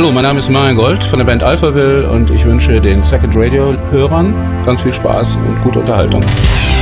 Hallo, mein Name ist Marian Gold von der Band Alphaville und ich wünsche den Second Radio-Hörern ganz viel Spaß und gute Unterhaltung.